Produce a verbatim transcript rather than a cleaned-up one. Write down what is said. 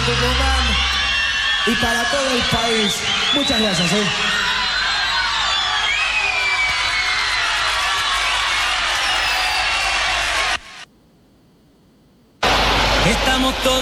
Tucumán y para todo el país. Muchas gracias, ¿eh? Estamos todos